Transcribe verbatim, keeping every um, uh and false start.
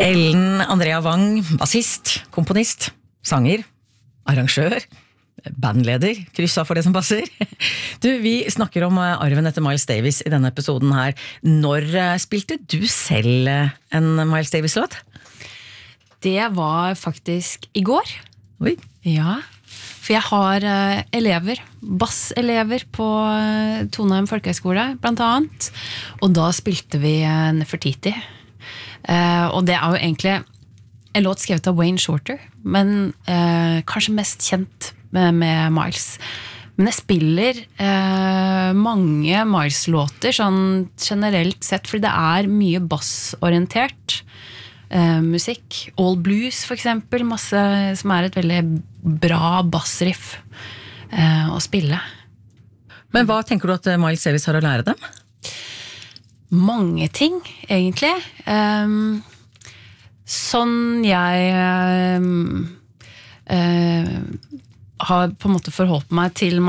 Ellen Andrea Wang, bassist, komponist, sanger, arrangør, bandleder, kryssa for det som passer. Du, vi snakker om arven etter Miles Davis i denne episoden her. Når spilte du selv en Miles Davis-låt? Det var faktisk i går. Oi. Ja, for jeg har uh, elever, basselever på uh, Toneheim Folkehøgskole, blant annet. Og da spilte vi uh, Nefertiti. Uh, og det er jo egentlig en låt skrevet av Wayne Shorter, men uh, kanskje mest kjent med, med Miles. Men jeg spiller uh, mange Miles-låter, sånn generelt sett, fordi det er mye bassorientert. Uh, musikk, All Blues for eksempel, masse, som er et veldig bra bassriff uh, å spille. Men hva tenker du at Miles Davis har å lære dem? Mange ting, egentlig. Um, sånn jeg um, uh, har på en måte forholdt meg til